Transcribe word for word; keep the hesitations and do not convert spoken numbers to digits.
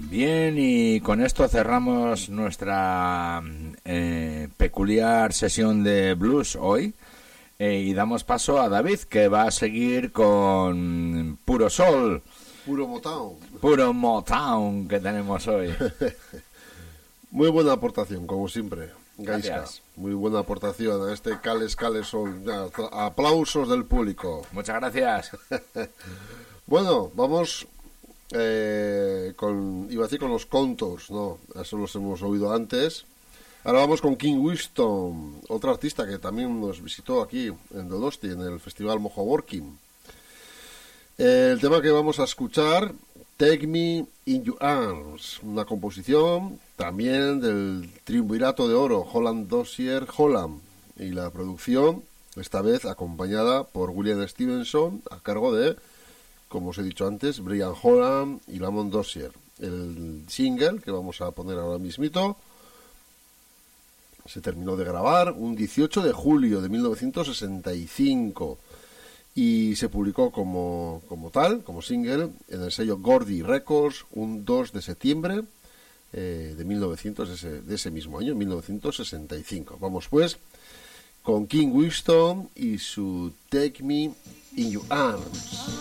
Bien, y con esto cerramos nuestra eh, peculiar sesión de blues hoy eh, y damos paso a David, que va a seguir con Puro Sol. Puro Motown. Puro Motown que tenemos hoy. Muy buena aportación, como siempre, Gaisca. Gracias. Muy buena aportación a este Cales Cales Sol. Aplausos del público. Muchas gracias. Bueno, vamos eh, con, iba a decir con los Contours, no, eso los hemos oído antes. Ahora vamos con King Winston, otro artista que también nos visitó aquí en Donosti, en el Festival Mojo Working. El tema que vamos a escuchar, Take Me in Your Arms, una composición también del triunvirato de oro Holland Dozier Holland, y la producción esta vez acompañada por William Stevenson a cargo de, como os he dicho antes, Brian Holland y Lamont Dozier. El single que vamos a poner ahora mismito se terminó de grabar un dieciocho de julio de mil novecientos sesenta y cinco y se publicó como, como tal, como single, en el sello Gordy Records un dos de septiembre eh, de mil novecientos, de ese, de ese mismo año, mil novecientos sesenta y cinco. Vamos pues con King Winston y su Take Me in Your Arms.